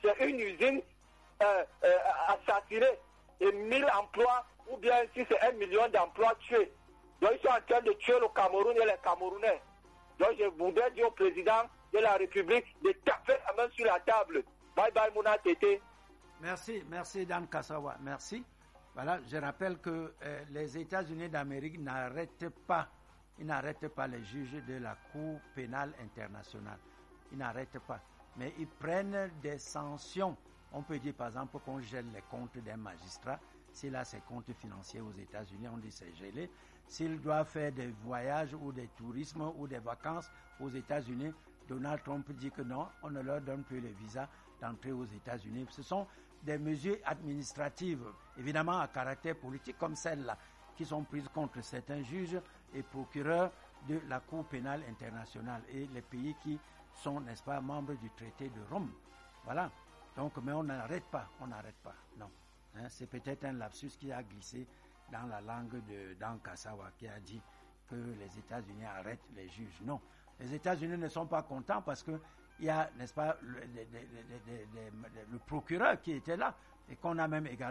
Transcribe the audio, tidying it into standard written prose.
c'est une usine assassinée et 1000 emplois, ou bien si c'est 1 million d'emplois tués. Donc ils sont en train de tuer le Cameroun et les Camerounais. Donc je voudrais dire au président de la République de taper la main sur la table. Bye bye Mouna Tété. Merci Dan Kassawa, merci. Voilà, je rappelle que les États-Unis d'Amérique n'arrêtent pas les juges de la Cour pénale internationale. Ils n'arrêtent pas. Mais ils prennent des sanctions. On peut dire par exemple qu'on gèle les comptes d'un magistrat. S'il a ses comptes financiers aux États-Unis, on dit c'est gelé. S'il doit faire des voyages ou des tourismes ou des vacances aux États-Unis, Donald Trump dit que non, on ne leur donne plus le visa d'entrer aux États-Unis. Ce sont des mesures administratives, évidemment à caractère politique comme celle-là, qui sont prises contre certains juges et procureurs de la Cour pénale internationale et les pays qui sont, n'est-ce pas, membres du traité de Rome. Voilà. Donc, mais on n'arrête pas, non. Hein, c'est peut-être un lapsus qui a glissé dans la langue de Dan Kassawa qui a dit que les États-Unis arrêtent les juges. Non, les États-Unis ne sont pas contents parce que il y a, n'est-ce pas, le procureur qui était là et qu'on a même également